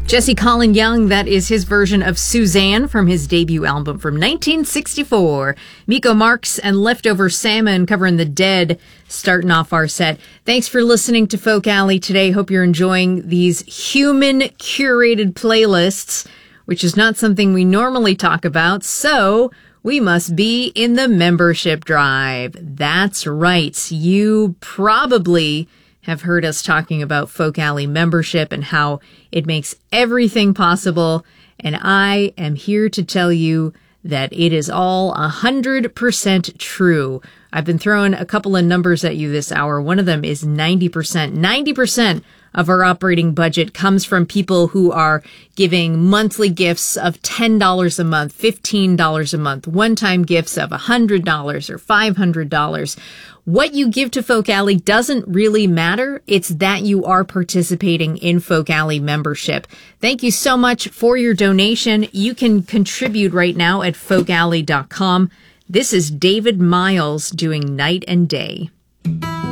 Jesse Colin Young, that is his version of Suzanne from his debut album from 1964. Miko Marks and Leftover Salmon covering The Dead, starting off our set. Thanks for listening to Folk Alley today. Hope you're enjoying these human curated playlists, which is not something we normally talk about, so we must be in the membership drive. That's right. You probably have heard us talking about Folk Alley membership and how it makes everything possible. And I am here to tell you that it is all 100% true. I've been throwing a couple of numbers at you this hour. One of them is 90%. 90% of our operating budget comes from people who are giving monthly gifts of $10 a month, $15 a month, one-time gifts of $100 or $500. What you give to Folk Alley doesn't really matter. It's that you are participating in Folk Alley membership. Thank you so much for your donation. You can contribute right now at folkalley.com. This is David Miles doing Night and Day.